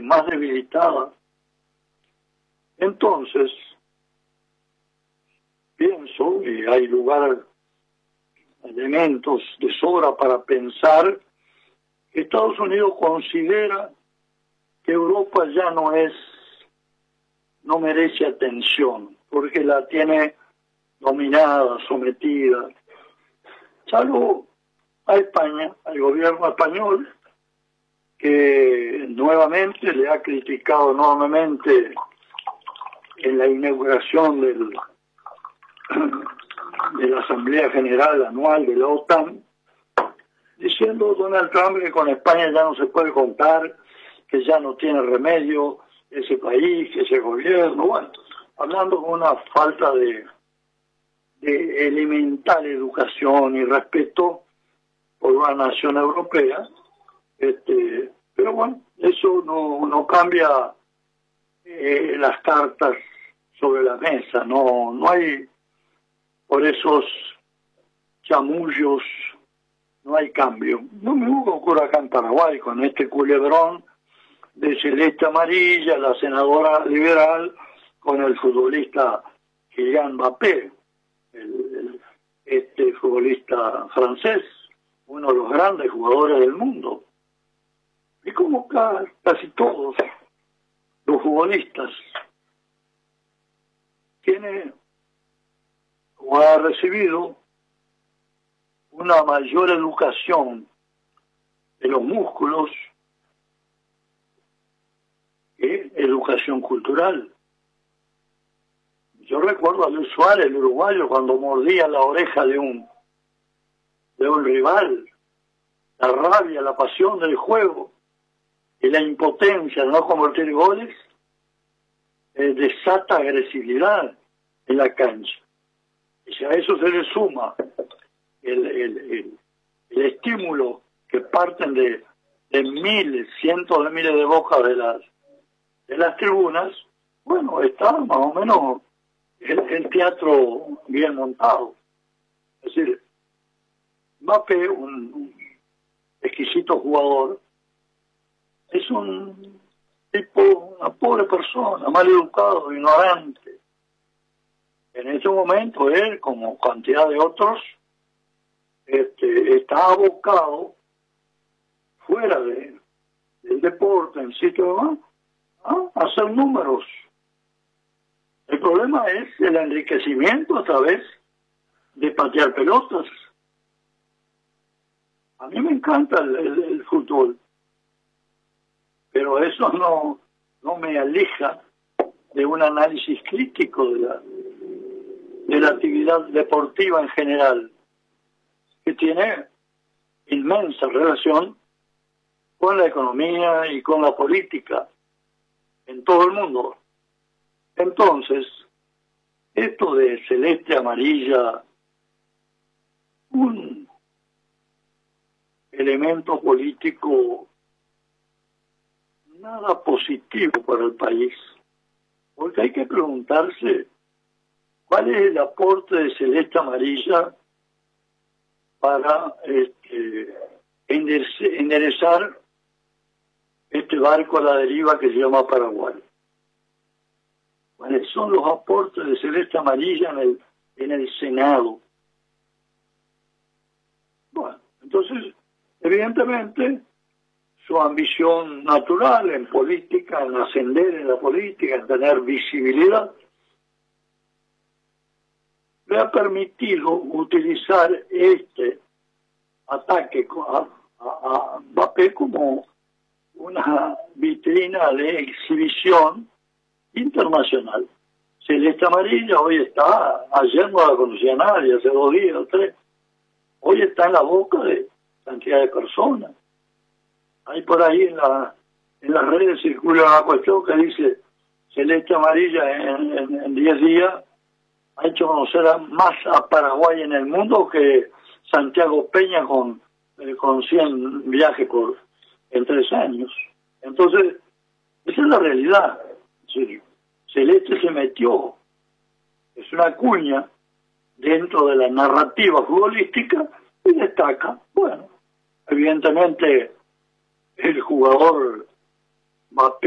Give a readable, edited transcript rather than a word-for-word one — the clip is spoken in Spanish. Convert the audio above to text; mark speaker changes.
Speaker 1: más debilitada. Entonces, pienso, y hay lugar, elementos de sobra para pensar, que Estados Unidos considera que Europa ya no merece atención, porque la tiene dominada, sometida, salvo a España, al gobierno español, que nuevamente le ha criticado enormemente en la inauguración de la Asamblea General Anual de la OTAN, diciendo Donald Trump que con España ya no se puede contar, que ya no tiene remedio ese país, ese gobierno, bueno, hablando con una falta de elemental educación y respeto por una nación europea, pero bueno, eso no cambia las cartas sobre la mesa, no hay por esos chamullos, no hay cambio. Lo mismo que ocurre acá en Paraguay con este culebrón de celeste amarilla, la senadora liberal con el futbolista Kylian Mbappé, este futbolista francés, uno de los grandes jugadores del mundo. Y como casi todos los futbolistas tiene o ha recibido una mayor educación de los músculos que educación cultural. Yo recuerdo a Luis Suárez, el uruguayo, cuando mordía la oreja de un rival, la rabia, la pasión del juego y la impotencia de no convertir goles, desata agresividad en la cancha. Y si a eso se le suma el estímulo que parten de miles, cientos de miles de bocas de las tribunas, bueno, está más o menos el teatro bien montado. Es decir, Mbappé, un exquisito jugador, es un tipo, una pobre persona, mal educado, ignorante. En ese momento él, como cantidad de otros, está abocado fuera del deporte, en sitio demás, a hacer números. El problema es el enriquecimiento a través de patear pelotas. A mí me encanta el fútbol, pero eso no me aleja de un análisis crítico de la actividad deportiva en general, que tiene inmensa relación con la economía y con la política en todo el mundo. Entonces, esto de celeste amarilla, un elemento político nada positivo para el país, porque hay que preguntarse cuál es el aporte de celeste amarilla para enderezar este barco a la deriva que se llama Paraguay. ¿Cuáles son los aportes de celeste amarilla en el Senado? Bueno, entonces, evidentemente, su ambición natural en política, en ascender en la política, en tener visibilidad, le ha permitido utilizar este ataque a Mbappé como una vitrina de exhibición internacional. Celeste amarilla hoy está, ayer no la conocía nadie, hace 2 días o 3, hoy está en la boca de cantidad de personas. Hay por ahí en las redes circula una cuestión que dice celeste amarilla en 10 días ha hecho conocer más a Paraguay en el mundo que Santiago Peña con 100 viajes en 3 años. Entonces, esa es la realidad. Sí, Celeste se metió, es una cuña dentro de la narrativa futbolística y destaca. Bueno, evidentemente el jugador Mbappé